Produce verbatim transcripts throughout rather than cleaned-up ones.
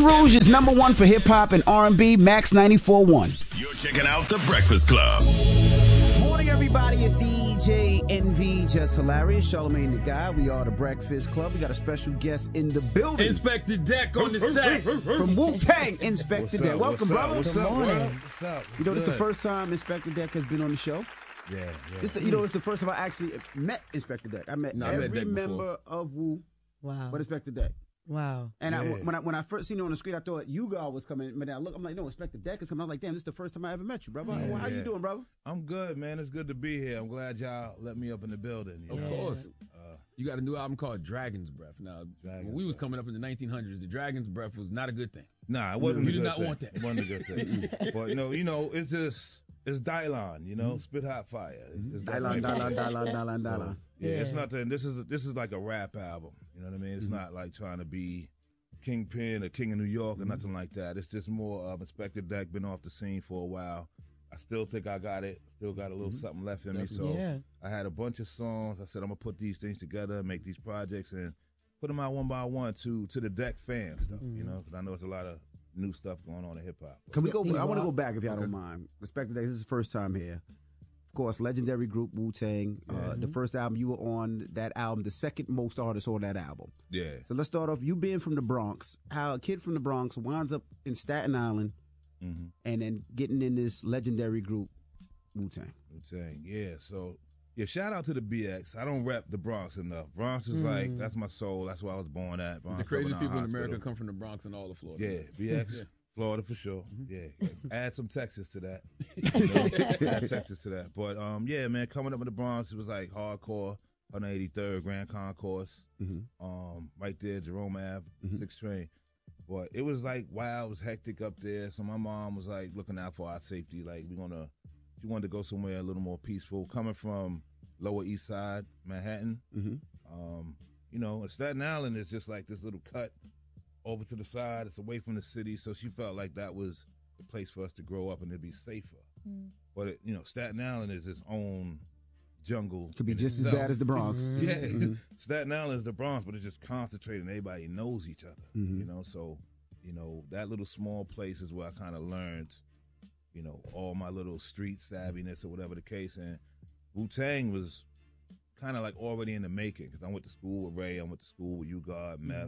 Rouge is number one for hip-hop and R and B, Max ninety-four point one. You're checking out The Breakfast Club. Morning, everybody. It's D J Envy, Just Hilarious, Charlamagne the Guy. We are The Breakfast Club. We got a special guest in the building. Inspector Deck on the set. From Wu-Tang, Inspector Deck. Welcome, brother. What's up, morning. What's up? You know, this is the Good. first time Inspector Deck has been on the show. Yeah, yeah. This the, you know, it's the first time I actually met Inspector Deck. I met No, I met every Deck member of Wu, Wow. but Inspector Deck. Wow. And I, Yeah. when I when I first seen it on the screen, I thought you guys was coming. But then I look, I'm like, no, Inspector Deck is coming. I'm like, damn, this is the first time I ever met you, brother. Yeah, Well, how yeah. you doing, brother? I'm good, man. It's good to be here. I'm glad y'all let me up in the building. You Of know? course. Uh, You got a new album called Dragon's Breath. Now, Dragon's when we was Breath. coming up in the nineteen hundreds, the Dragon's Breath was not a good thing. nah, it wasn't You a did good not thing. want that. It wasn't a good thing. But, you know, you know, it's just, it's Dylon, you know, spit hot fire. It's, it's that Dylan, type of Dylan, thing. Dylan, Dylan, So, Dylan. yeah, it's Yeah. nothing. This is this is like a rap album. You know what I mean? It's not like trying to be Kingpin or King of New York or nothing like that. It's just more of Inspector Deck, been off the scene for a while. I still think I got it. Still got a little something left in me. So Yeah. I had a bunch of songs. I said I'm gonna put these things together, make these projects, and put them out one by one to to the Deck fans, though. You know, because I know there's a lot of new stuff going on in hip hop. Can we go? These I want to are- go back if y'all don't mind. Inspector Deck, this is the first time here. Of course, legendary group Wu-Tang. Uh, the first album you were on that album, the second most artist on that album. Yeah. So let's start off. You being from the Bronx, how a kid from the Bronx winds up in Staten Island, Mm-hmm. and then getting in this legendary group Wu-Tang. Wu-Tang, yeah. So, yeah, shout out to the B X. I don't rep the Bronx enough. Bronx is like, that's my soul. That's where I was born at. Bronx, The craziest Lebanon people in Hospital. America come from the Bronx and all of Florida. Yeah, B X, Yeah. Florida for sure. Yeah, add some Texas to that. You know, add Texas to that. But um, yeah, man, coming up in the Bronx, it was like hardcore. one eighty-third Grand Concourse, um, right there, Jerome Ave, sixth train. But it was like wow, it was hectic up there. So my mom was like looking out for our safety. Like we're gonna, she wanted to go somewhere a little more peaceful. Coming from Lower East Side, Manhattan, um, you know, and Staten Island is just like this little cut over to the side. It's away from the city, so she felt like that was the place for us to grow up and to be safer. But it, you know, Staten Island is its own jungle. Could be in just as itself. bad as the Bronx. Yeah, Staten Island is the Bronx, but it's just concentrated. Everybody knows each other, you know. So, you know, that little small place is where I kind of learned, you know, all my little street savviness or whatever the case. And Wu-Tang was kind of like already in the making because I went to school with Ray, I went to school with U-God, Meth,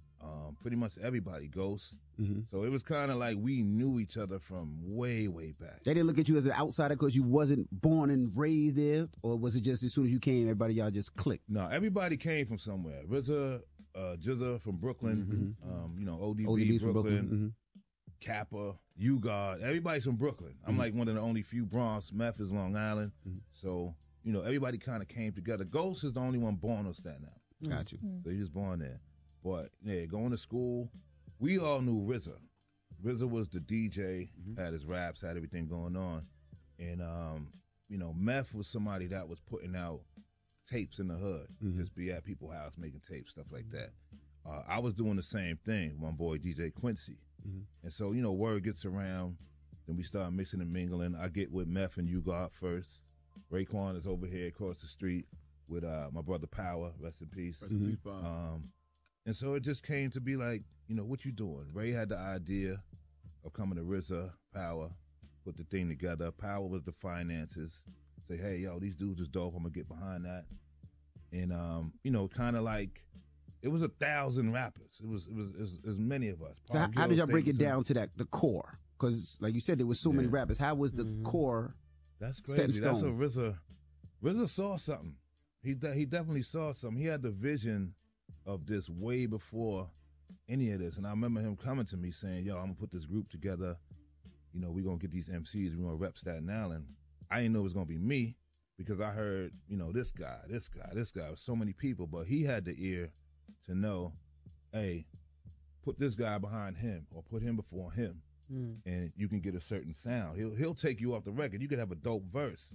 um, pretty much everybody, Ghost. So it was kind of like we knew each other from way, way back. They didn't look at you as an outsider because you wasn't born and raised there, or was it just as soon as you came, everybody y'all just clicked? No, everybody came from somewhere. R Z A, uh, J Z A from Brooklyn, um, you know, O D B, O D B's from Brooklyn, Brooklyn. Kappa, U-God. Everybody's from Brooklyn. I'm like one of the only few Bronx. Meth is Long Island. So, you know, everybody kind of came together. Ghost is the only one born on Staten Island. Got you. So he was born there. But, yeah, going to school, we all knew R Z A. R Z A was the D J, had his raps, had everything going on. And, um, you know, Meth was somebody that was putting out tapes in the hood. Just be at people's house making tapes, stuff like that. Uh, I was doing the same thing with my boy D J Quincy. And so, you know, word gets around, then we start mixing and mingling. I get with Meth and U-God first. Raekwon is over here across the street with uh, my brother Power, rest in peace. Rest in peace, Bob. Um, and so it just came to be like, you know, what you doing? Ray had the idea of coming to R Z A, Power, put the thing together. Power was the finances. Say, hey, yo, these dudes is dope. I'm going to get behind that. And, um, you know, kind of like, it was a thousand rappers. It was it was, it was, it was many of us. So how, Paul how did Gill y'all break it Stapleton. down to that, the core? Because like you said, there was so many Yeah. rappers. How was the core? That's set in crazy. That's a stone? R Z A. R Z A saw something. He de- he definitely saw something. He had the vision of this way before any of this. And I remember him coming to me saying, yo, I'm going to put this group together. You know, we're going to get these M Cs. We're going to rep Staten Island. I didn't know it was going to be me because I heard, you know, this guy, this guy, this guy, so many people. But he had the ear to know, hey, put this guy behind him or put him before him. And you can get a certain sound. He'll he'll take you off the record. You could have a dope verse.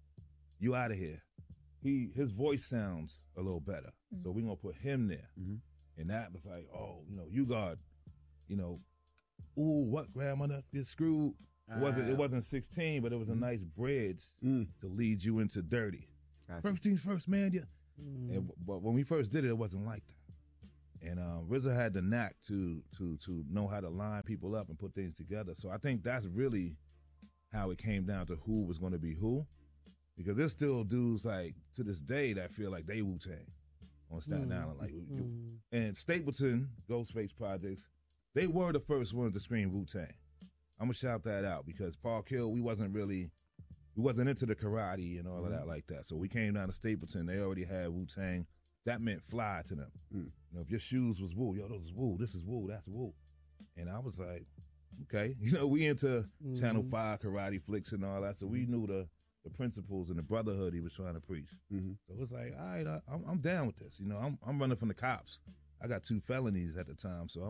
You out of here. He his voice sounds a little better, so we're gonna put him there. And that was like, oh, you know, you got, you know, ooh, what grandmother get screwed? It wasn't it wasn't sixteen, but it was a nice bridge to lead you into dirty. Gotcha. First things first, man. Yeah. And, but when we first did it, it wasn't like that. And um, R Z A had the knack to to to know how to line people up and put things together. So I think that's really how it came down to who was going to be who. Because there's still dudes like to this day that feel like they Wu-Tang on Staten Mm. Island. Like, you- Mm. and Stapleton, Ghostface Projects, they were the first ones to scream Wu-Tang. I'm gonna shout that out because Park Hill, we wasn't really, we wasn't into the karate and all of that like that. So we came down to Stapleton. They already had Wu-Tang. That meant fly to them. Mm. You know, if your shoes was Wu, yo, those is Wu. This is Wu. That's Wu. And I was like, okay, you know, we into Mhm. Channel Five karate flicks and all that, so we knew the the principles and the brotherhood he was trying to preach. Mm-hmm. So it was like, all right, I, I'm, I'm down with this. You know, I'm I'm running from the cops. I got two felonies at the time, so